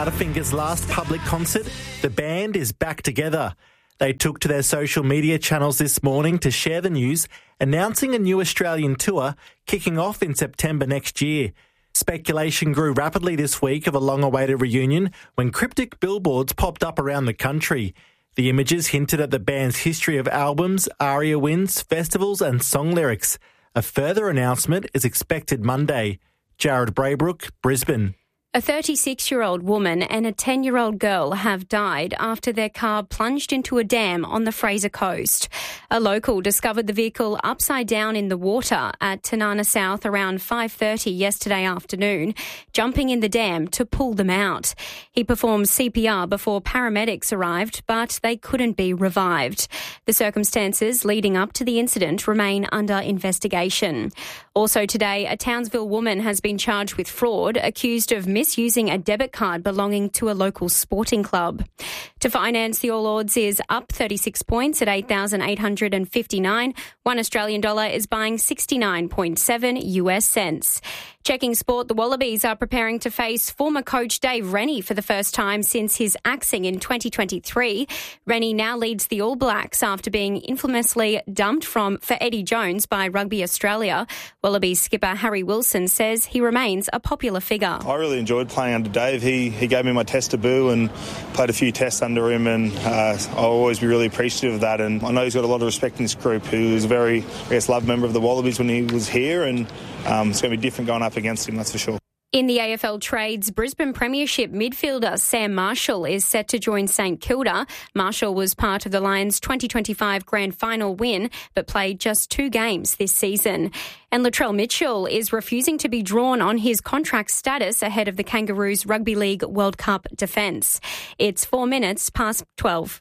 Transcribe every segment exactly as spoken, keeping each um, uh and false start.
Powderfinger's last public concert, the band is back together. They took to their social media channels this morning to share the news, announcing a new Australian tour kicking off in September next year. Speculation grew rapidly this week of a long-awaited reunion when cryptic billboards popped up around the country. The images hinted at the band's history of albums, ARIA wins, festivals and song lyrics. A further announcement is expected Monday. Jared Braybrook, Brisbane. A thirty-six-year-old woman and a ten-year-old girl have died after their car plunged into a dam on the Fraser Coast. A local discovered the vehicle upside down in the water at Tanana South around five thirty yesterday afternoon, jumping in the dam to pull them out. He performed C P R before paramedics arrived, but they couldn't be revived. The circumstances leading up to the incident remain under investigation. Also today, a Townsville woman has been charged with fraud, accused of misusing a debit card belonging to a local sporting club. To finance, the All Ords is up thirty-six points at eight thousand eight hundred fifty-nine. One Australian dollar is buying sixty-nine point seven US cents. Checking sport, the Wallabies are preparing to face former coach Dave Rennie for the first time since his axing in twenty twenty-three. Rennie now leads the All Blacks after being infamously dumped from for Eddie Jones by Rugby Australia. Wallabies skipper Harry Wilson says he remains a popular figure. I really enjoyed playing under Dave. He he gave me my test debut and played a few tests under him, and uh, I'll always be really appreciative of that. And I know he's got a lot of respect in this group. He was a very, I guess, loved member of the Wallabies when he was here, and um, it's going to be different going up against him, that's for sure. In the A F L trades, Brisbane Premiership midfielder Sam Marshall is set to join St Kilda. Marshall was part of the Lions' twenty twenty-five grand final win, but played just two games this season. And Latrell Mitchell is refusing to be drawn on his contract status ahead of the Kangaroos Rugby League World Cup defence. It's four minutes past twelve.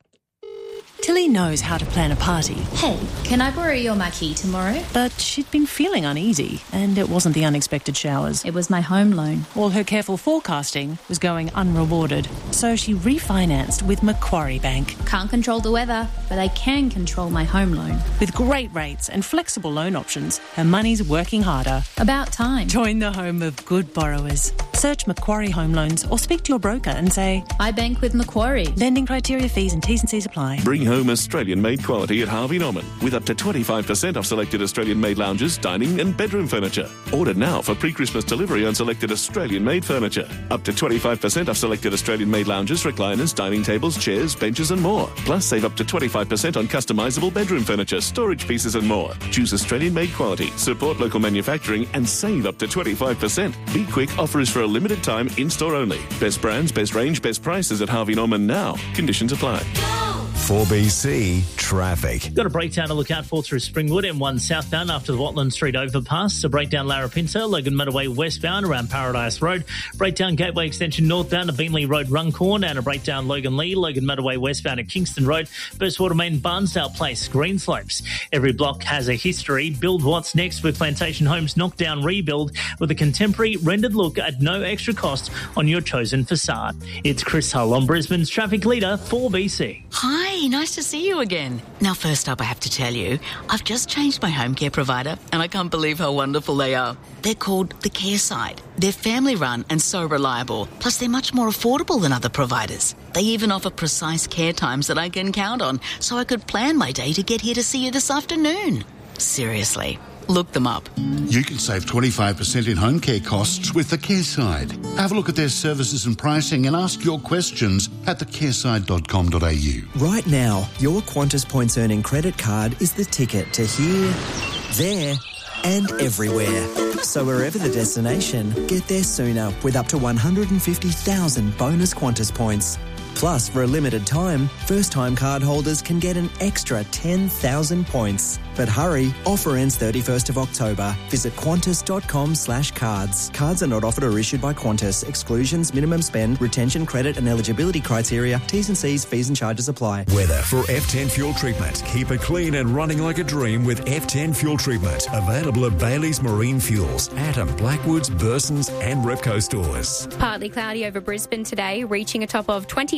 Tilly knows how to plan a party. Hey, can I borrow your marquee tomorrow? But she'd been feeling uneasy, and it wasn't the unexpected showers. It was my home loan. All her careful forecasting was going unrewarded, so she refinanced with Macquarie Bank. Can't control the weather, but I can control my home loan. With great rates and flexible loan options, her money's working harder. About time. Join the home of good borrowers. Search Macquarie Home Loans or speak to your broker and say, I bank with Macquarie. Lending criteria, fees and T's and C's apply. Bring home Australian-made quality at Harvey Norman with up to twenty-five percent off selected Australian-made lounges, dining and bedroom furniture. Order now for pre-Christmas delivery on selected Australian-made furniture. Up to twenty-five percent off selected Australian-made lounges, recliners, dining tables, chairs, benches and more. Plus save up to twenty-five percent on customisable bedroom furniture, storage pieces and more. Choose Australian-made quality, support local manufacturing and save up to twenty-five percent. Be quick, offer is for a limited time, in-store only. Best brands, best range, best prices at Harvey Norman now. Conditions apply. four B C Traffic. Got a breakdown to look out for through Springwood, M one southbound after the Watland Street overpass. A breakdown Larapinta, Logan Motorway westbound around Paradise Road. Breakdown Gateway Extension northbound to Beanley Road Runcorn, and a breakdown Logan Lee, Logan Motorway westbound at Kingston Road. Burstwater Main Barnsdale Place, Greenslopes. Every block has a history. Build what's next with Plantation Homes Knockdown Rebuild with a contemporary rendered look at no extra cost on your chosen facade. It's Chris Hull on Brisbane's traffic leader, four B C. Hi, nice to see you again. Now, first up, I have to tell you, I've just changed my home care provider and I can't believe how wonderful they are. They're called The Care Side. They're family-run and so reliable. Plus, they're much more affordable than other providers. They even offer precise care times that I can count on, so I could plan my day to get here to see you this afternoon. Seriously. Look them up. You can save twenty-five percent in home care costs with The Care Side. Have a look at their services and pricing and ask your questions at the careside dot com dot a u. Right now, your Qantas Points Earning credit card is the ticket to here, there and everywhere. So wherever the destination, get there sooner with up to one hundred fifty thousand bonus Qantas points. Plus, for a limited time, first-time card holders can get an extra ten thousand points. But hurry, offer ends thirty-first of October. Visit qantas dot com slash cards. Cards are not offered or issued by Qantas. Exclusions, minimum spend, retention, credit and eligibility criteria, T's and C's, fees and charges apply. Weather for F ten Fuel Treatment. Keep it clean and running like a dream with F ten Fuel Treatment. Available at Bailey's Marine Fuels, Atom, Blackwoods, Burson's and Repco stores. Partly cloudy over Brisbane today, reaching a top of twenty-nine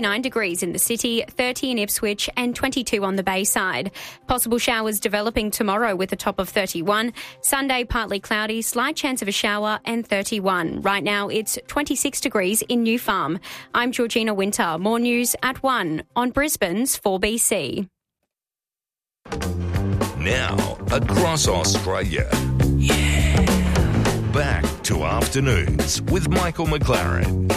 twenty-nine degrees in the city, thirty in Ipswich and twenty-two on the Bayside. Possible showers developing tomorrow with a top of thirty-one. Sunday, partly cloudy, slight chance of a shower and thirty-one. Right now, it's twenty-six degrees in New Farm. I'm Georgina Winter. More news at one on Brisbane's four B C. Now, across Australia. Yeah. Back to Afternoons with Michael McLaren.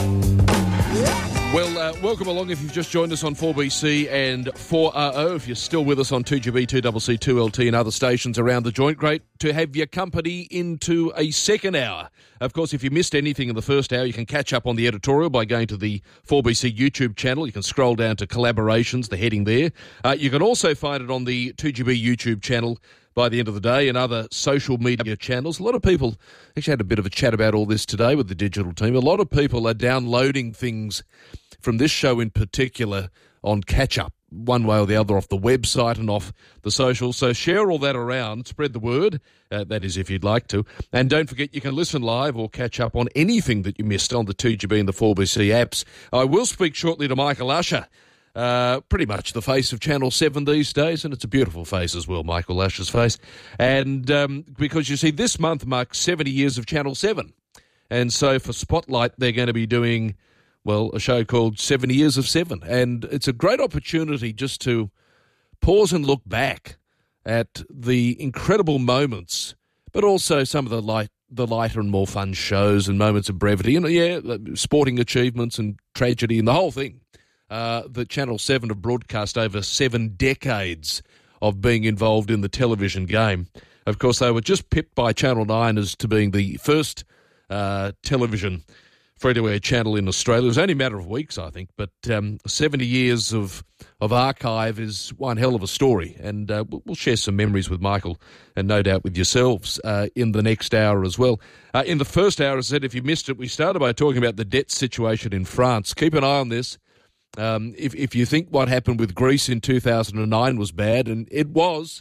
Well, uh, welcome along if you've just joined us on four B C and four R O. If you're still with us on two G B, two C C, two L T and other stations around the joint, great to have your company into a second hour. Of course, if you missed anything in the first hour, you can catch up on the editorial by going to the four B C YouTube channel. You can scroll down to collaborations, the heading there. Uh, you can also find it on the two G B YouTube channel by the end of the day and other social media channels. A lot of people, actually had a bit of a chat about all this today with the digital team. A lot of people are downloading things from this show in particular on catch-up, one way or the other, off the website and off the socials. So share all that around, spread the word, uh, that is if you'd like to. And don't forget you can listen live or catch up on anything that you missed on the two G B and the four B C apps. I will speak shortly to Michael Usher. Uh, pretty much the face of Channel seven these days, and it's a beautiful face as well, Michael Usher's face. And um, because, you see, this month marks seventy years of Channel seven. And so for Spotlight, they're going to be doing, well, a show called seventy years of seven. And it's a great opportunity just to pause and look back at the incredible moments, but also some of the light, the lighter and more fun shows and moments of brevity. And, yeah, sporting achievements and tragedy and the whole thing. Uh, that Channel seven have broadcast over seven decades of being involved in the television game. Of course, they were just pipped by Channel nine as to being the first uh, television free-to-air channel in Australia. It was only a matter of weeks, I think, but um, seventy years of, of archive is one hell of a story, and uh, we'll share some memories with Michael and no doubt with yourselves uh, in the next hour as well. Uh, in the first hour, as I said, if you missed it, we started by talking about the debt situation in France. Keep an eye on this. Um, if, if you think what happened with Greece in two thousand nine was bad, and it was,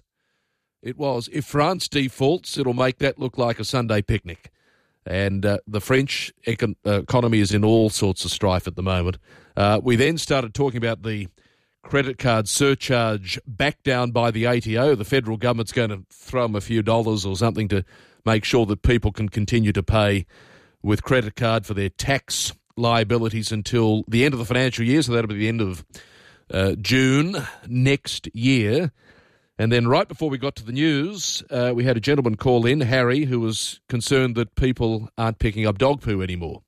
it was. If France defaults, it'll make that look like a Sunday picnic. And uh, the French econ- uh, economy is in all sorts of strife at the moment. Uh, we then started talking about the credit card surcharge back down by the A T O. The federal government's going to throw them a few dollars or something to make sure that people can continue to pay with credit card for their tax liabilities until the end of the financial year, so that'll be the end of uh, June next year. And then right before we got to the news, uh, we had a gentleman call in, Harry, who was concerned that people aren't picking up dog poo anymore.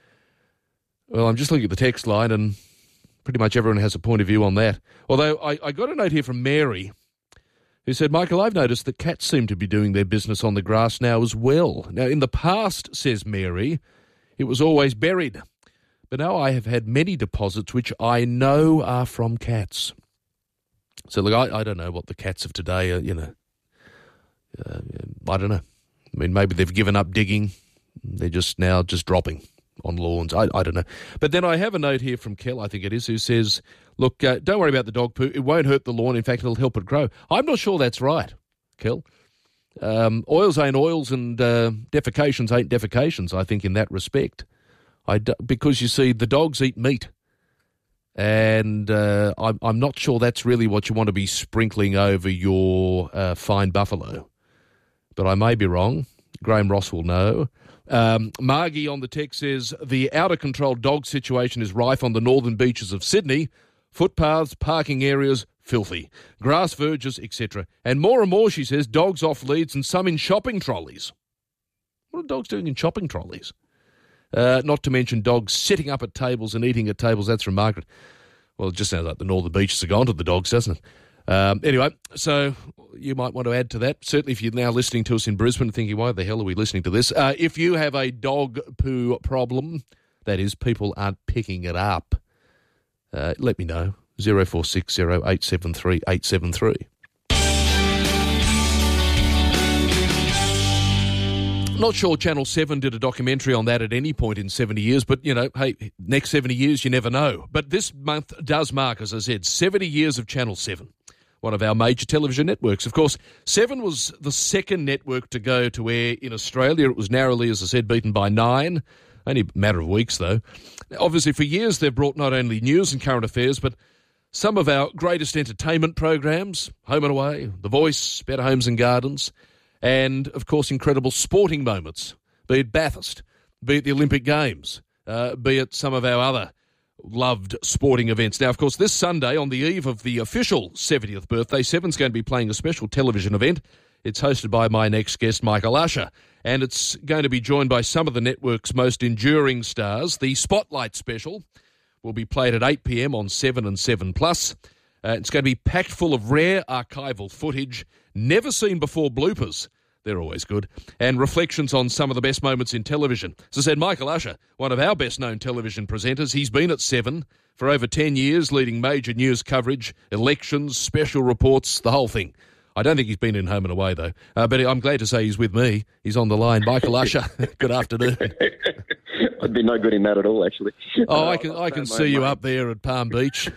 Well, I'm just looking at the text line, and pretty much everyone has a point of view on that. Although I, I got a note here from Mary, who said, Michael, I've noticed that cats seem to be doing their business on the grass now as well. Now, in the past, says Mary, it was always buried. But now I have had many deposits which I know are from cats. So, look, I, I don't know what the cats of today are, you know. Uh, I don't know. I mean, maybe they've given up digging. They're just now just dropping on lawns. I, I don't know. But then I have a note here from Kel, I think it is, who says, look, uh, don't worry about the dog poo. It won't hurt the lawn. In fact, it'll help it grow. I'm not sure that's right, Kel. Um, oils ain't oils and uh, defecations ain't defecations, I think, in that respect. I do, because, you see, the dogs eat meat, and uh, I'm, I'm not sure that's really what you want to be sprinkling over your uh, fine buffalo. But I may be wrong. Graham Ross will know. Um, Margie on the text says, the out-of-control dog situation is rife on the northern beaches of Sydney. Footpaths, parking areas, filthy. Grass verges, et cetera. And more and more, she says, dogs off leads and some in shopping trolleys. What are dogs doing in shopping trolleys? Uh, not to mention dogs sitting up at tables and eating at tables. That's from Margaret. Well, it just sounds like the northern beaches have gone to the dogs, doesn't it? Um, anyway, so you might want to add to that. Certainly if you're now listening to us in Brisbane thinking, why the hell are we listening to this? Uh, if you have a dog poo problem, that is, people aren't picking it up, uh, let me know. zero four six zero eight seven three eight seven three. Not sure Channel seven did a documentary on that at any point in seventy years, but, you know, hey, next seventy years, you never know. But this month does mark, as I said, seventy years of Channel seven, one of our major television networks. Of course, seven was the second network to go to air in Australia. It was narrowly, as I said, beaten by nine. Only a matter of weeks, though. Obviously, for years, they've brought not only news and current affairs, but some of our greatest entertainment programs, Home and Away, The Voice, Better Homes and Gardens, and, of course, incredible sporting moments, be it Bathurst, be it the Olympic Games, uh, be it some of our other loved sporting events. Now, of course, this Sunday, on the eve of the official seventieth birthday, Seven's going to be playing a special television event. It's hosted by my next guest, Michael Usher, and it's going to be joined by some of the network's most enduring stars. The Spotlight special will be played at eight p.m. on seven and seven plus. Uh, it's going to be packed full of rare archival footage, never seen before bloopers. They're always good. And reflections on some of the best moments in television. As I said, Michael Usher, one of our best-known television presenters. He's been at Seven for over ten years, leading major news coverage, elections, special reports, the whole thing. I don't think he's been in Home and Away, though. Uh, but I'm glad to say he's with me. He's on the line. Michael Usher, good afternoon. I'd be no good in that at all, actually. Oh, uh, I can I can see you up there at Palm Beach.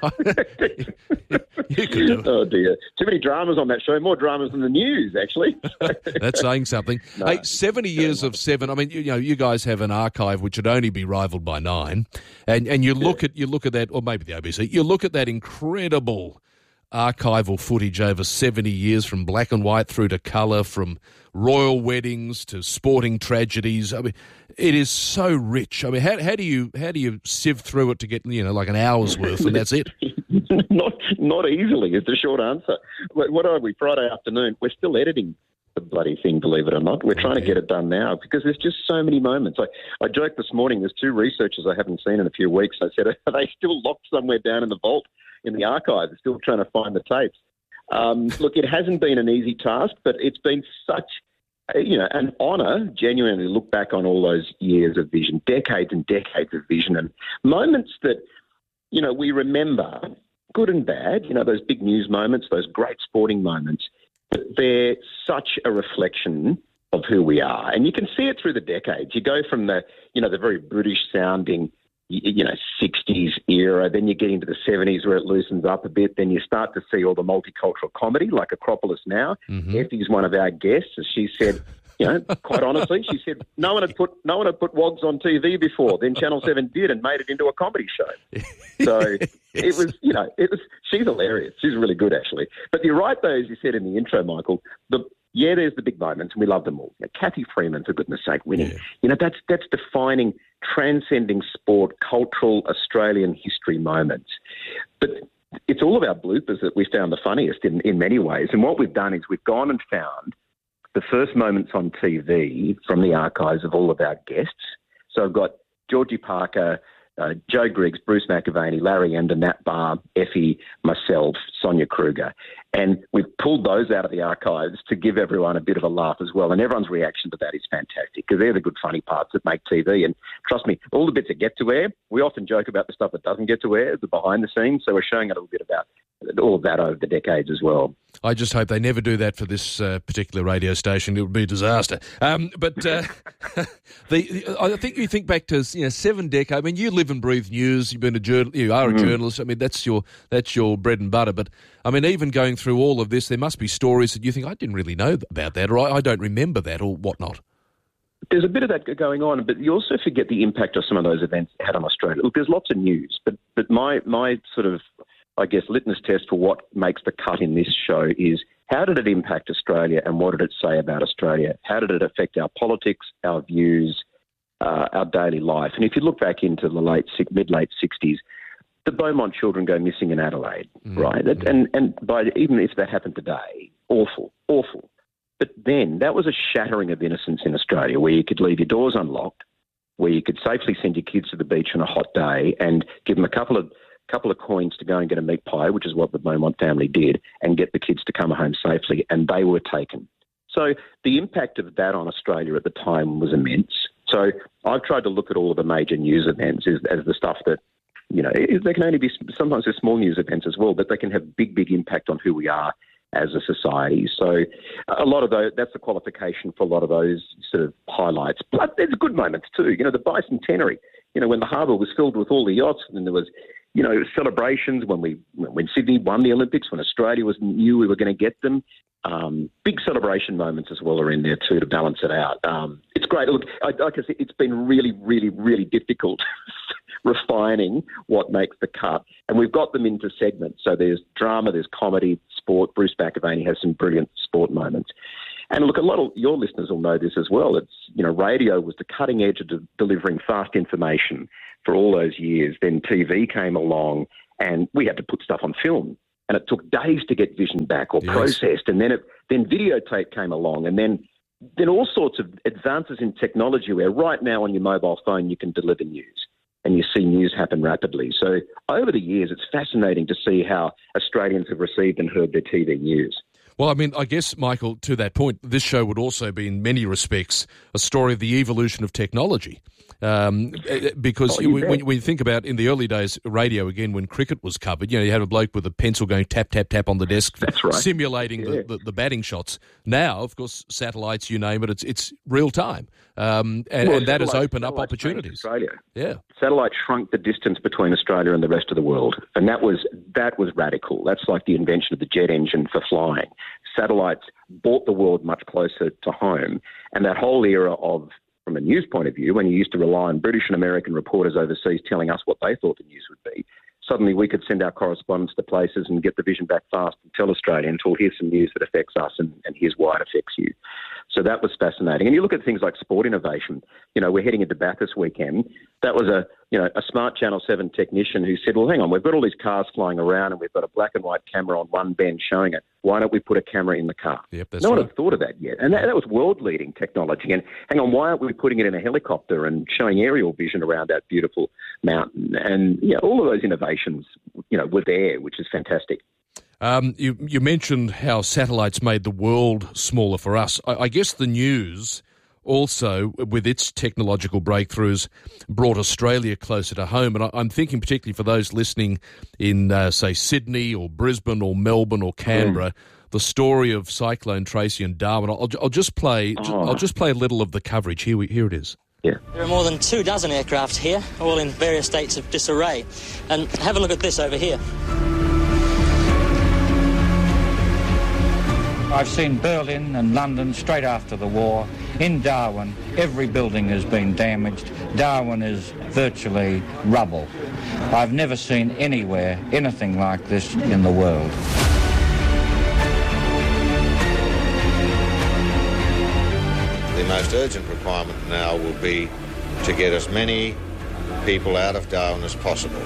You can do it. Oh, dear. Too many dramas on that show. More dramas than the news, actually. That's saying something. No, hey, seventy years of Seven. I mean, you, you know, you guys have an archive which would only be rivaled by Nine. And and you look yeah. at you look at that, or maybe the A B C, you look at that incredible archival footage over seventy years, from black and white through to colour, from royal weddings to sporting tragedies. I mean, it is so rich. I mean, how, how do you how do you sieve through it to get, you know, like an hour's worth, and that's it? not not easily is the short answer. What are we, Friday afternoon? We're still editing the bloody thing, believe it or not. We're trying to get it done now because there's just so many moments. I, I joked this morning, there's two researchers I haven't seen in a few weeks. I said, are they still locked somewhere down in the vault in the archive? They're still trying to find the tapes. Um, look, it hasn't been an easy task, but it's been such, you know, an honour, genuinely look back on all those years of vision, decades and decades of vision, and moments that, you know, we remember, good and bad, you know, those big news moments, those great sporting moments, but they're such a reflection of who we are. And you can see it through the decades. You go from the, you know, the very British-sounding, you know, sixties era, then you get into the seventies where it loosens up a bit, then you start to see all the multicultural comedy like Acropolis Now. Mm-hmm. Effie's one of our guests, as she said, you know, quite honestly, she said no one had put no one had put Wogs on T V before. Then Channel seven did and made it into a comedy show. So yes. It was, you know, it was. She's hilarious. She's really good, actually. But you're right, though, as you said in the intro, Michael. The yeah, there's the big moments, and we love them all. You know, Kathy Freeman, for goodness sake, winning. Yeah. You know, that's that's defining, transcending sport, cultural Australian history moments. But it's all of our bloopers that we found the funniest in, in many ways. And what we've done is we've gone and found the first moments on T V from the archives of all of our guests. So I've got Georgie Parker, uh, Joe Griggs, Bruce McAvaney, Larry Ender, Nat Barr, Effie, myself, Sonia Kruger. And we've pulled those out of the archives to give everyone a bit of a laugh as well. And everyone's reaction to that is fantastic because they're the good, funny parts that make T V. And trust me, all the bits that get to air, we often joke about the stuff that doesn't get to air, the behind the scenes. So we're showing a little bit about all of that over the decades as well. I just hope they never do that for this uh, particular radio station. It would be a disaster. Um, but uh, the, I think you think back to, you know, seven decades. I mean, you live and breathe news. You've been a journal. You are a mm. journalist. I mean, that's your that's your bread and butter. But I mean, even going through all of this, there must be stories that you think I didn't really know about that, or I, I don't remember that, or whatnot. There's a bit of that going on, but you also forget the impact of some of those events had on Australia. Look, there's lots of news, but but my my sort of, I guess, litmus test for what makes the cut in this show is how did it impact Australia and what did it say about Australia? How did it affect our politics, our views, uh, our daily life? And if you look back into the late mid-late sixties, the Beaumont children go missing in Adelaide, mm-hmm. right? And and by even if that happened today, awful, awful. But then that was a shattering of innocence in Australia where you could leave your doors unlocked, where you could safely send your kids to the beach on a hot day and give them a couple of couple of coins to go and get a meat pie, which is what the Beaumont family did, and get the kids to come home safely, and they were taken. So the impact of that on Australia at the time was immense. So I've tried to look at all of the major news events as, as the stuff that, you know, they can only be, sometimes they're small news events as well, but they can have big, big impact on who we are as a society. So a lot of those, that's the qualification for a lot of those sort of highlights. But there's good moments too. You know, the bicentenary, you know, when the harbour was filled with all the yachts and there was, you know, celebrations when we when Sydney won the Olympics, when Australia was knew we were going to get them. Um, big celebration moments as well are in there too to balance it out. Um, it's it's great. Look, I, like I said, it's been really, really, really difficult refining what makes the cut. And we've got them into segments. So there's drama, there's comedy, sport. Bruce McAvaney has some brilliant sport moments. And look, a lot of your listeners will know this as well. It's, you know, radio was the cutting edge of de- delivering fast information for all those years. Then T V came along and we had to put stuff on film. And it took days to get vision back or yes. processed. And then it, then videotape came along. And then then all sorts of advances in technology where right now on your mobile phone you can deliver news and you see news happen rapidly. So over the years, it's fascinating to see how Australians have received and heard their T V news. Well, I mean, I guess, Michael, to that point, this show would also be, in many respects, a story of the evolution of technology. Um, because oh, you, you when, when you think about, in the early days, radio, again, when cricket was covered, you know, you had a bloke with a pencil going tap, tap, tap on the desk, That's right. simulating yeah. the, the, the batting shots. Now, of course, satellites, you name it, it's it's real time. Um, and, well, and that has opened up opportunities. Australia. Yeah. Satellite shrunk the distance between Australia and the rest of the world. And that was that was radical. That's like the invention of the jet engine for flying. Satellites brought the world much closer to home. And that whole era of, from a news point of view, when you used to rely on British and American reporters overseas telling us what they thought the news would be, suddenly we could send our correspondents to places and get the vision back fast and tell Australians, well, here's some news that affects us and, and here's why it affects you. So that was fascinating. And you look at things like sport innovation. You know, we're heading into Bath this weekend. That was a, you know, a smart Channel seven technician who said, well, hang on, we've got all these cars flying around and we've got a black and white camera on one bend showing it. Why don't we put a camera in the car? Yep, that's no one right. had thought of that yet. And that, that was world-leading technology. And hang on, why aren't we putting it in a helicopter and showing aerial vision around that beautiful mountain? And, you know, all of those innovations, you know, were there, which is fantastic. Um, you, you mentioned how satellites made the world smaller for us. I, I guess the news also, with its technological breakthroughs, brought Australia closer to home. And I, I'm thinking particularly for those listening in, uh, say, Sydney or Brisbane or Melbourne or Canberra, mm. the story of Cyclone Tracy and Darwin. I'll, I'll just play. Oh. I'll just play a little of the coverage. Here, we, here it is. Yeah. There are more than two dozen aircraft here, all in various states of disarray. And have a look at this over here. I've seen Berlin and London straight after the war. In Darwin, every building has been damaged. Darwin is virtually rubble. I've never seen anywhere anything like this in the world. The most urgent requirement now will be to get as many people out of Darwin as possible.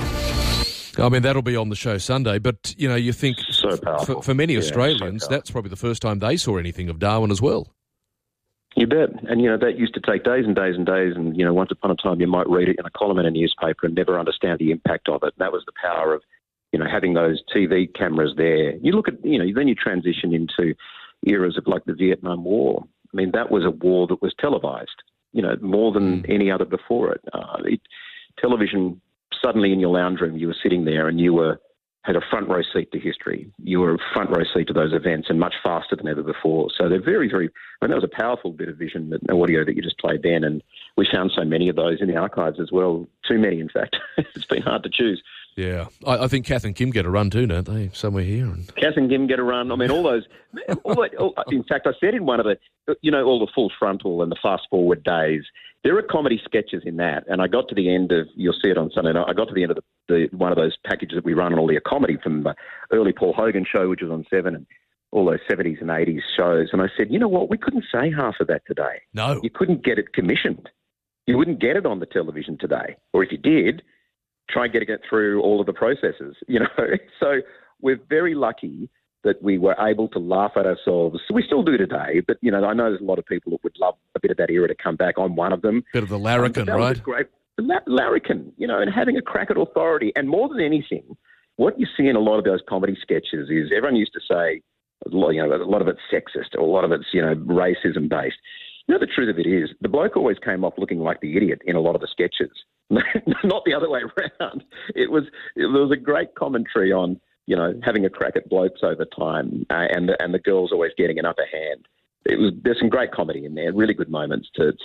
I mean, that'll be on the show Sunday, but, you know, you think so powerful. For, for many yeah, Australians, so that's probably the first time they saw anything of Darwin as well. You bet. And, you know, that used to take days and days and days, and, you know, once upon a time you might read it in a column in a newspaper and never understand the impact of it. That was the power of, you know, having those T V cameras there. You look at, you know, then you transition into eras of like the Vietnam War. I mean, that was a war that was televised, you know, more than mm. any other before it. Uh, it. Television... Suddenly in your lounge room, you were sitting there and you were had a front row seat to history. You were a front row seat to those events and much faster than ever before. So they're very, very, I mean, that was a powerful bit of vision, that audio that you just played then. And we found so many of those in the archives as well. Too many, in fact. It's been hard to choose. Yeah. I, I think Kath and Kim get a run too, don't they? Somewhere here. And... Kath and Kim get a run. I mean, all those, all that, all, in fact, I said in one of the, you know, all the full frontal and the fast forward days, there are comedy sketches in that, and I got to the end of, you'll see it on Sunday night, I got to the end of the, the one of those packages that we run on all the comedy from the early Paul Hogan show, which was on Seven, and all those seventies and eighties shows, and I said, you know what, we couldn't say half of that today. No. You couldn't get it commissioned. You wouldn't get it on the television today. Or if you did, try and getting it through all of the processes, you know. So we're very lucky that we were able to laugh at ourselves. We still do today, but, you know, I know there's a lot of people that would love a bit of that era to come back. I'm one of them. Bit of the larrikin, um, right? Great, la- larrikin, you know, and having a crack at authority. And more than anything, what you see in a lot of those comedy sketches is everyone used to say, you know, a lot of it's sexist or a lot of it's, you know, racism-based. You know, the truth of it is the bloke always came off looking like the idiot in a lot of the sketches, not the other way around. It was, it was a great commentary on, you know, having a crack at blokes over time, uh, and the, and the girls always getting an upper hand. It was there's some great comedy in there, really good moments to to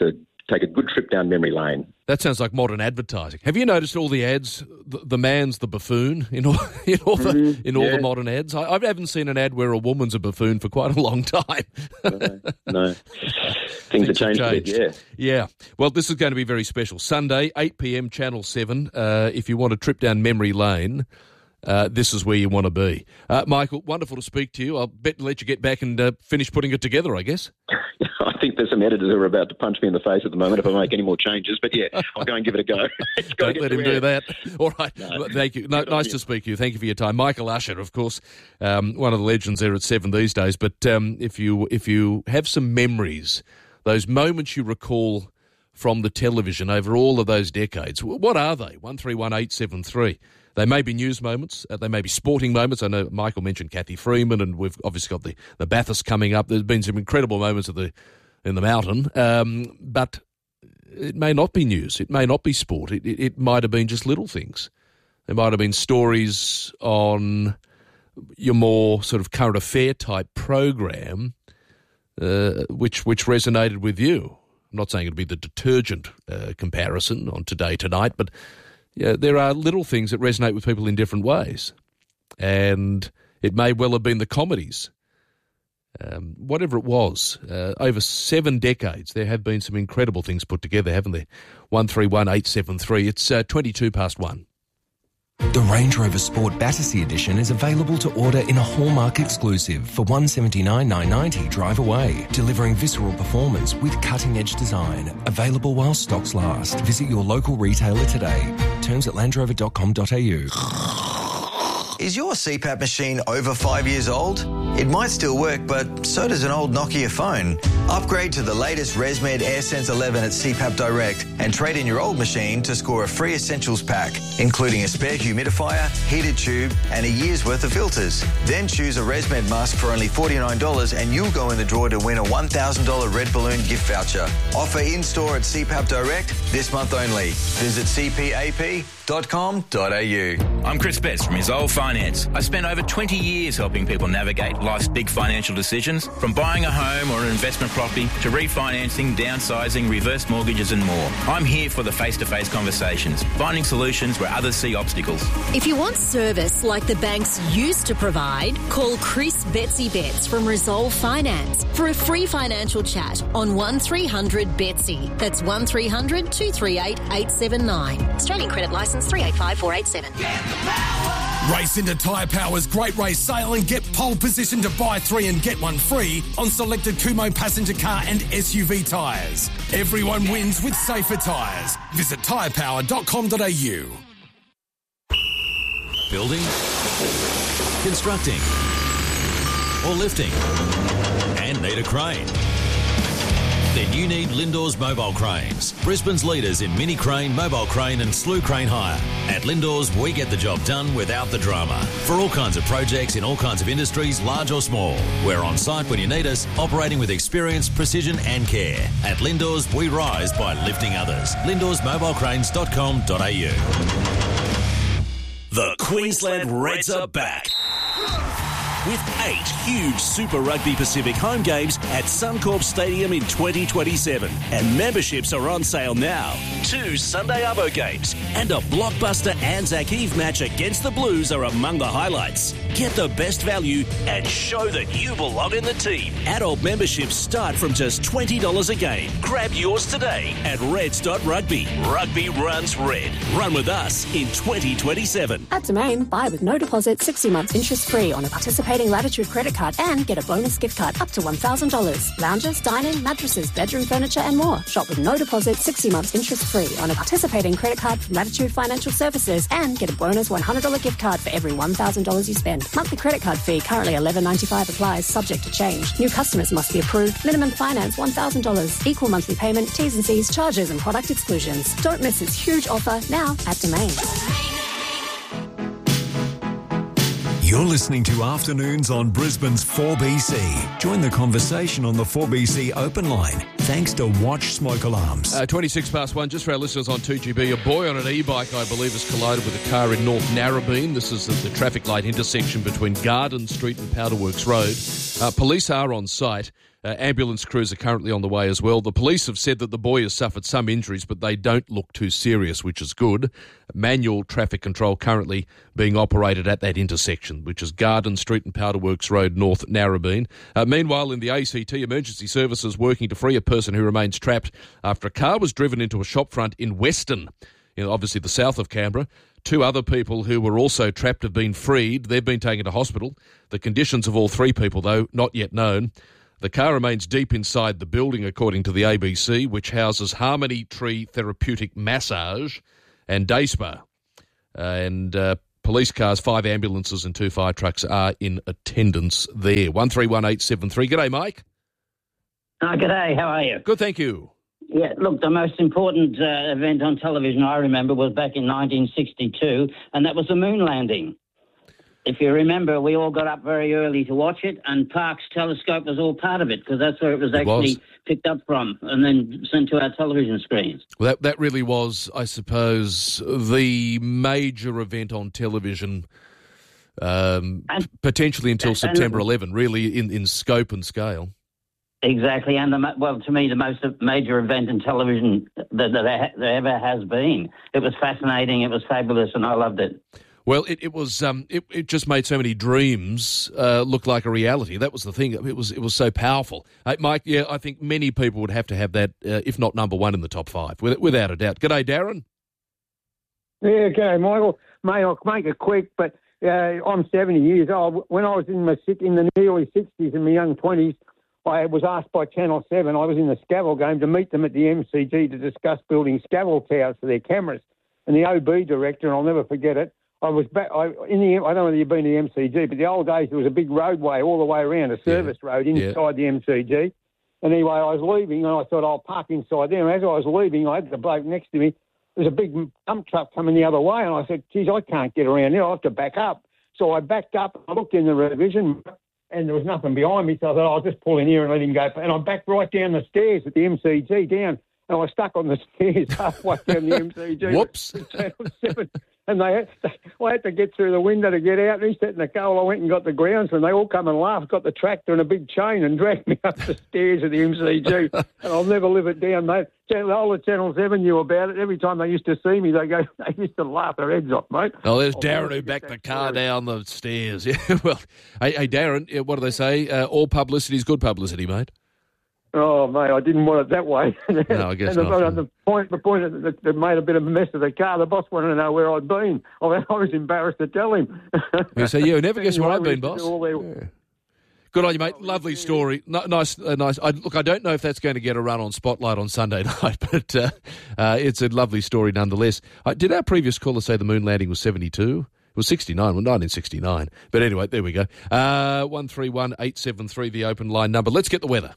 take a good trip down memory lane. That sounds like modern advertising. Have you noticed all the ads? The, the man's the buffoon in all in all the mm, in all yeah. the modern ads. I, I haven't seen an ad where a woman's a buffoon for quite a long time. no, no. Things, Things have changed, have changed a bit. Yeah, yeah. Well, this is going to be very special. Sunday, eight p.m. Channel Seven. Uh, if you want a trip down memory lane, uh, this is where you want to be. Uh, Michael, wonderful to speak to you. I'll bet let you get back and uh, finish putting it together, I guess. I think there's some editors who are about to punch me in the face at the moment if I make any more changes. But yeah, I'll go and give it a go. Don't let him do that. All right. No. Thank you. No, nice to speak to you. Thank you for your time. Michael Usher, of course, um, one of the legends there at Seven these days. But um, if you if you have some memories, those moments you recall from the television over all of those decades, what are they? one three one eight seven three. They may be news moments. Uh, they may be sporting moments. I know Michael mentioned Kathy Freeman, and we've obviously got the, the Bathurst coming up. There's been some incredible moments at the in the mountain, um, but it may not be news. It may not be sport. It, it, it might have been just little things. There might have been stories on your more sort of current affair type program, uh, which which resonated with you. I'm not saying it'll be the detergent uh, comparison on Today Tonight, but yeah, there are little things that resonate with people in different ways. And it may well have been the comedies. Um, whatever it was, uh, over seven decades, there have been some incredible things put together, haven't there? one three one eight seven three. It's uh, twenty-two past one. The Range Rover Sport Battersea Edition is available to order in a Hallmark exclusive for one hundred seventy-nine thousand nine hundred ninety drive away, delivering visceral performance with cutting-edge design. Available while stocks last. Visit your local retailer today. Terms at land rover dot com dot a u. Is your C PAP machine over five years old? It might still work, but so does an old Nokia phone. Upgrade to the latest ResMed AirSense eleven at C PAP Direct and trade in your old machine to score a free essentials pack, including a spare humidifier, heated tube and a year's worth of filters. Then choose a ResMed mask for only forty-nine dollars and you'll go in the draw to win a one thousand dollars Red Balloon gift voucher. Offer in-store at C PAP Direct this month only. Visit c p a p dot com dot a u. I'm Chris Betts from Resolve Finance. I spent over twenty years helping people navigate life's big financial decisions, from buying a home or an investment property to refinancing, downsizing, reverse mortgages and more. I'm here for the face-to-face conversations, finding solutions where others see obstacles. If you want service like the banks used to provide, call Chris Betsy Betts from Resolve Finance for a free financial chat on one three hundred Betsy. That's one three hundred two three eight eight seven nine. Australian credit licence three eight five four eight seven. Race into Tyre Power's Great Race Sale and get pole position to buy three and get one free on selected Kumho passenger car and S U V tyres. Everyone wins with safer tyres. Visit tyre power dot com dot a u. Building, constructing, or lifting, and need a crane? Then you need Lindors Mobile Cranes, Brisbane's leaders in mini crane, mobile crane and slew crane hire. At Lindors, we get the job done without the drama. For all kinds of projects in all kinds of industries, large or small. We're on site when you need us, operating with experience, precision and care. At Lindors, we rise by lifting others. lindors mobile cranes dot com dot a u. The Queensland Reds are back. With eight huge Super Rugby Pacific home games at Suncorp Stadium in twenty twenty-seven. And memberships are on sale now. Two Sunday Arvo games and a blockbuster Anzac Eve match against the Blues are among the highlights. Get the best value and show that you belong in the team. Adult memberships start from just twenty dollars a game. Grab yours today at reds dot rugby. Rugby runs red. Run with us in twenty twenty-seven. At Domain, buy with no deposit, sixty months interest free on a participating Latitude credit card and get a bonus gift card up to one thousand dollars. Lounges, dining, mattresses, bedroom furniture and more. Shop with no deposit, sixty months interest free on a participating credit card from Latitude Financial Services and get a bonus one hundred dollars gift card for every one thousand dollars you spend. Monthly credit card fee currently eleven ninety-five applies, subject to change. New customers must be approved. Minimum finance one thousand dollars. Equal monthly payment, T's and C's, charges and product exclusions. Don't miss this huge offer now at Domain. You're listening to Afternoons on Brisbane's four B C. Join the conversation on the four B C open line. thanks to Watch Smoke Alarms. Uh, twenty-six past one, just for our listeners on two G B, a boy on an e-bike, I believe, has collided with a car in North Narrabeen. This is the, the traffic light intersection between Garden Street and Powderworks Road. Uh, police are on site. Uh, ambulance crews are currently on the way as well. The police have said that the boy has suffered some injuries, but they don't look too serious, which is good. Manual traffic control currently being operated at that intersection, which is Garden Street and Powderworks Road, North Narrabeen. Uh, meanwhile, in the A C T, emergency services working to free a person who remains trapped after a car was driven into a shopfront in Weston, you know, obviously the south of Canberra. Two other people who were also trapped have been freed. They've been taken to hospital. The conditions of all three people, though, not yet known. The car remains deep inside the building, according to the A B C, which houses Harmony Tree Therapeutic Massage and Day Spa. Uh, and uh, police cars, five ambulances and two fire trucks are in attendance there. one three one eight seven three. G'day, Mike. Oh, g'day, how are you? Good, thank you. Yeah, look, the most important uh, event on television I remember was back in nineteen sixty-two, and that was the moon landing. If you remember, we all got up very early to watch it, and Parkes Telescope was all part of it, because that's where it was actually it was. picked up from and then sent to our television screens. Well, that, that really was, I suppose, the major event on television, um, and, potentially until and, September eleventh, really, in, in scope and scale. Exactly, and the, well, to me, the most major event in television that, that there ever has been. It was fascinating, it was fabulous, and I loved it. Well, it, it was. Um, it, it just made so many dreams uh, look like a reality. That was the thing. It was. It was so powerful, uh, Mike. Yeah, I think many people would have to have that, uh, if not number one in the top five, with, without a doubt. G'day, Darren. Yeah, g'day, Michael. Mate, I'll make it quick, but uh, I'm seventy years old. When I was in my in the early sixties and my young twenties, I was asked by Channel Seven. I was in the Scavell game to meet them at the M C G to discuss building Scavell towers for their cameras, and the O B director, and I'll never forget it. I was back I, in the. I don't know whether you've been to the M C G, but the old days there was a big roadway all the way around, a service yeah. road inside yeah. the M C G. And anyway, I was leaving, and I thought I'll park inside there. And as I was leaving, I had the bloke next to me. There's a big dump truck coming the other way, and I said, "Geez, I can't get around there. I have to back up." So I backed up. I looked in the revision, and there was nothing behind me. So I thought I'll just pull in here and let him go. And I backed right down the stairs at the M C G down, and I was stuck on the stairs halfway down the M C G. Whoops. And they had to, I had to get through the window to get out. And he sat in the car. I went and got the groundsman, and they all come and laughed, got the tractor and a big chain and dragged me up the stairs of the M C G. And I'll never live it down, mate. The whole of Channel seven knew about it. Every time they used to see me, they go, they used to laugh their heads off, mate. Oh, there's I'll Darren who backed the car story. down the stairs. Yeah, well, hey, hey Darren, what do they say? Uh, all publicity is good publicity, mate. Oh, mate, I didn't want it that way. No, I guess and the, not. The point, the point that, that made a bit of a mess of the car, the boss wanted to know where I'd been. I, mean, I was embarrassed to tell him. You say, yeah, never guess where I've been, boss. Their... Yeah. Good on you, mate. Lovely story. No, nice, uh, nice. I, look, I don't know if that's going to get a run on Spotlight on Sunday night, but uh, uh, it's a lovely story nonetheless. Uh, did our previous caller say the moon landing was seventy-two? It was sixty-nine, well, nineteen sixty-nine. But anyway, there we go. Uh, one three one eight seven three, the open line number. Let's get the weather.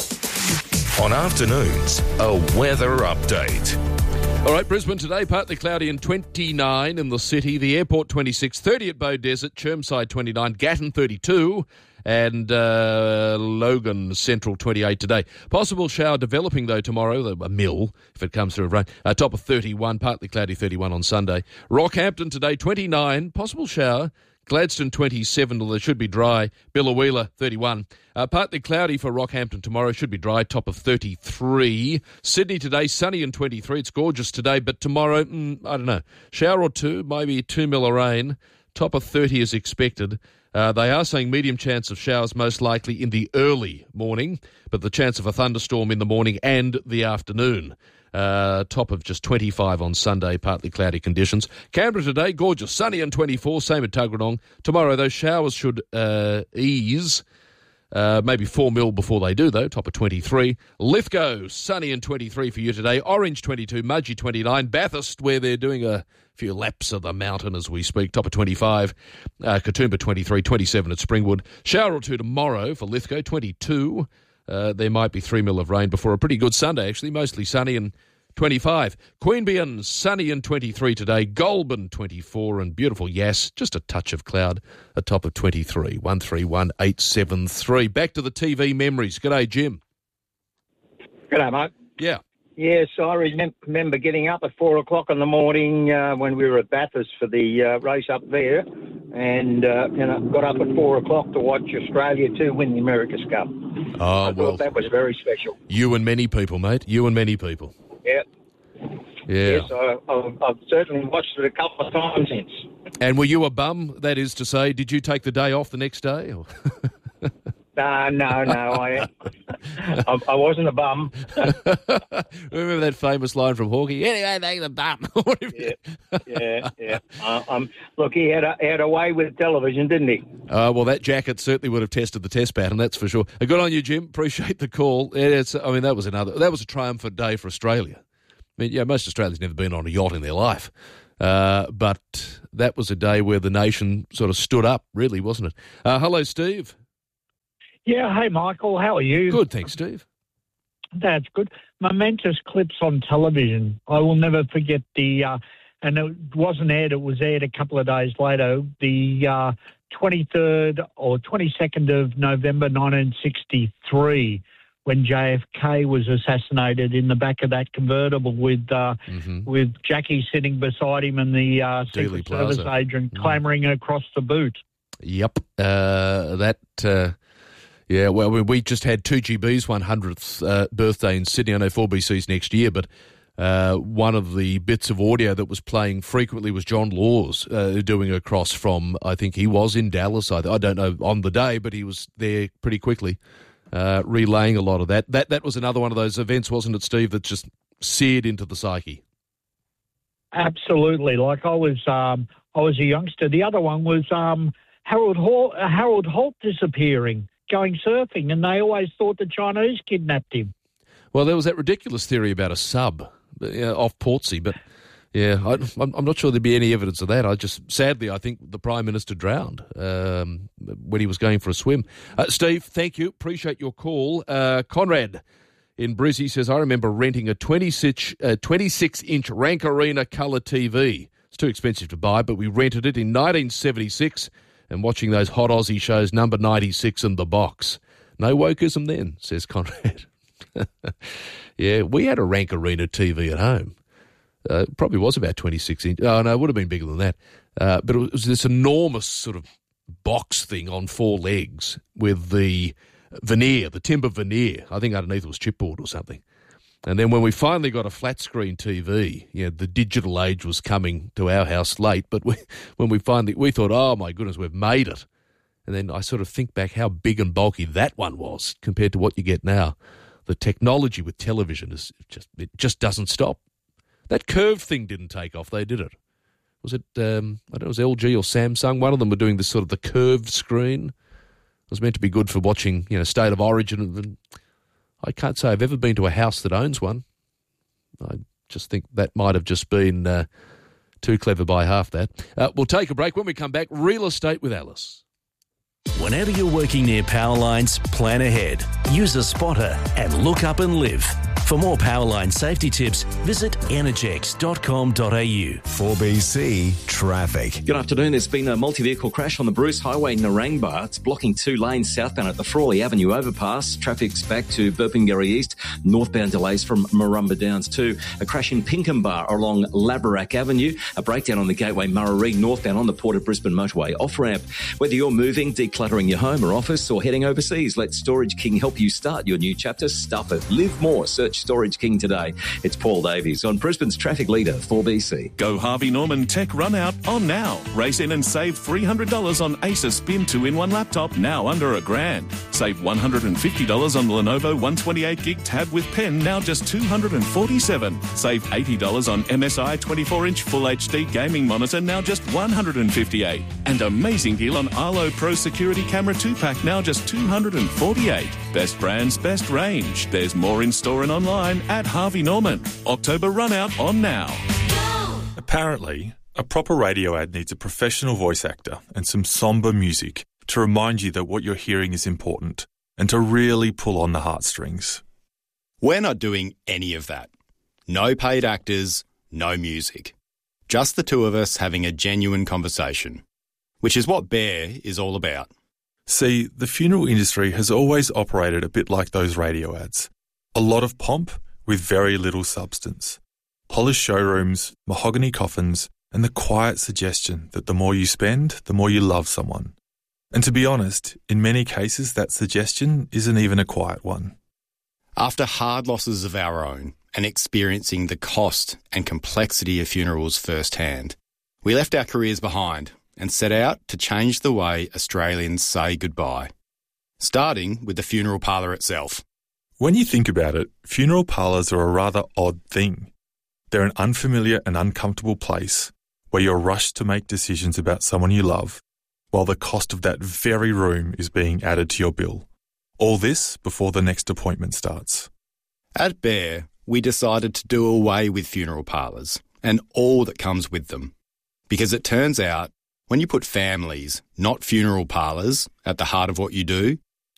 On afternoons, a weather update. All right, Brisbane today, partly cloudy and twenty-nine in the city. The airport, twenty-six, thirty at Bow Desert, Chermside, twenty-nine, Gatton, thirty-two, and uh, Logan Central, twenty-eight today. Possible shower developing, though, tomorrow, a mill, if it comes through rain. Uh, top of thirty-one, partly cloudy, thirty-one on Sunday. Rockhampton today, twenty-nine, possible shower. Gladstone, twenty-seven, although it should be dry. Billawheeler, thirty-one. Uh, partly cloudy for Rockhampton tomorrow, should be dry, top of thirty-three. Sydney today, sunny and twenty-three. It's gorgeous today, but tomorrow, mm, I don't know, shower or two, maybe two mil of rain. Top of thirty is expected. Uh, they are saying medium chance of showers most likely in the early morning, but the chance of a thunderstorm in the morning and the afternoon. Uh, top of just twenty-five on Sunday, partly cloudy conditions. Canberra today, gorgeous, sunny and twenty-four, same at Tuggeranong. Tomorrow, those showers should uh, ease. Uh, maybe four mil before they do, though, top of twenty-three. Lithgow, sunny and twenty-three for you today. Orange, twenty-two. Mudgee, twenty-nine. Bathurst, where they're doing a few laps of the mountain as we speak, top of twenty-five. Uh, Katoomba, twenty-three. twenty-seven at Springwood. Shower or two tomorrow for Lithgow, twenty-two. Uh, there might be three mil of rain before a pretty good Sunday, actually, mostly sunny and twenty-five. Queanbeyan, sunny and twenty-three today. Goulburn, twenty-four, and beautiful Yass, just a touch of cloud, a top of twenty-three. one three one eight seven three. Back to the T V memories. G'day, Jim. G'day, mate. Yeah. Yes, I remem- remember getting up at four o'clock in the morning uh, when we were at Bathurst for the uh, race up there, and uh, you know, got up at four o'clock to watch Australia two win the America's Cup. Oh, I well, thought that was very special. You and many people, mate. You and many people. Yeah. Yeah. Yes, I, I've, I've certainly watched it a couple of times since. And were you a bum? That is to say, did you take the day off the next day? Or? No, no, no. I, I, I wasn't a bum. Remember that famous line from Hawkeye? Anyway, they the bum. yeah, yeah, yeah. Uh, um, look, he had a, he had a way with television, didn't he? Uh, well, that jacket certainly would have tested the test pattern, that's for sure. Uh, good on you, Jim. Appreciate the call. It's, I mean, that was another. That was a triumphant day for Australia. I mean, yeah, most Australians never been on a yacht in their life. Uh, but that was a day where the nation sort of stood up, really, wasn't it? Uh, hello, Steve. Yeah, hey, Michael, how are you? Good, thanks, Steve. That's good. Momentous clips on television. I will never forget the, uh, and it wasn't aired, it was aired a couple of days later, the uh, twenty-third or twenty-second of November nineteen sixty-three, when J F K was assassinated in the back of that convertible with uh, mm-hmm. with Jackie sitting beside him and the uh, Dealey Secret Service Plaza. agent Mm. clamouring across the boot. Yep. Uh, that, uh, yeah, well, we, we just had two G B's one hundredth uh, birthday in Sydney. I know four B C's next year, but uh, one of the bits of audio that was playing frequently was John Laws uh, doing a cross from, I think he was in Dallas, I, I don't know on the day, but he was there pretty quickly, uh, relaying a lot of that. That that was another one of those events, wasn't it, Steve, that just seared into the psyche? Absolutely. Like I was, um, I was a youngster. The other one was um, Harold Holt, uh, Harold Holt disappearing, going surfing, and they always thought the Chinese kidnapped him. Well, there was that ridiculous theory about a sub uh, off Portsea, but yeah, I, I'm, I'm not sure there'd be any evidence of that. I just, sadly, I think the Prime Minister drowned um, when he was going for a swim. Uh, Steve, thank you. Appreciate your call. Uh, Conrad in Brizzy says, I remember renting a twenty-six inch Rank Arena colour T V. It's too expensive to buy, but we rented it in nineteen seventy-six and watching those hot Aussie shows, Number ninety-six and The Box. No wokeism then, says Conrad. Yeah, we had a Rank Arena T V at home. Uh, probably was about twenty-six inch. Oh, no, it would have been bigger than that. Uh, but it was this enormous sort of box thing on four legs with the veneer, the timber veneer. I think underneath it was chipboard or something. And then when we finally got a flat screen T V, you know, the digital age was coming to our house late, but we, when we finally, we thought, oh my goodness, we've made it. And then I sort of think back how big and bulky that one was compared to what you get now. The technology with television is just, it just doesn't stop. That curved thing didn't take off, they did it. Was it, um, I don't know, it was L G or Samsung? One of them were doing this sort of the curved screen. It was meant to be good for watching, you know, State of Origin. And I can't say I've ever been to a house that owns one. I just think that might have just been uh, too clever by half that. Uh, we'll take a break. When we come back, real estate with Alice. Whenever you're working near power lines, plan ahead. Use a spotter and look up and live. For more Powerline safety tips, visit energex dot com dot a u. four B C Traffic. Good afternoon. There's been a multi-vehicle crash on the Bruce Highway, Narangba. It's blocking two lanes southbound at the Frawley Avenue overpass. Traffic's back to Burpengary East. Northbound delays from Marumba Downs too. A crash in Pinkenbar along Labarak Avenue. A breakdown on the Gateway Murray northbound on the Port of Brisbane motorway off-ramp. Whether you're moving, decluttering your home or office, or heading overseas, let Storage King help you start your new chapter. Stuff it. Live more. Search Storage King today. It's Paul Davies on Brisbane's traffic leader, four B C. Go Harvey Norman Tech Run Out on now. Race in and save three hundred dollars on Acer Spin two in one laptop, now under a grand. Save one hundred fifty dollars on the Lenovo one twenty-eight gig tab with pen, now just two hundred forty-seven dollars. Save eighty dollars on M S I twenty-four inch Full H D gaming monitor, now just one hundred fifty-eight dollars. And amazing deal on Arlo Pro Security Camera two pack, now just two hundred forty-eight dollars. Best brands, best range. There's more in store and online at Harvey Norman. October Run Out on now. Apparently, a proper radio ad needs a professional voice actor and some somber music to remind you that what you're hearing is important and to really pull on the heartstrings. We're not doing any of that. No paid actors, no music. Just the two of us having a genuine conversation, which is what Bear is all about. See, the funeral industry has always operated a bit like those radio ads. A lot of pomp with very little substance. Polished showrooms, mahogany coffins, and the quiet suggestion that the more you spend, the more you love someone. And to be honest, in many cases that suggestion isn't even a quiet one. After hard losses of our own and experiencing the cost and complexity of funerals firsthand, we left our careers behind and set out to change the way Australians say goodbye, starting with the funeral parlour itself. When you think about it, funeral parlours are a rather odd thing. They're an unfamiliar and uncomfortable place where you're rushed to make decisions about someone you love, while the cost of that very room is being added to your bill. All this before the next appointment starts. At Bear, we decided to do away with funeral parlours and all that comes with them. Because it turns out, when you put families, not funeral parlours, at the heart of what you do,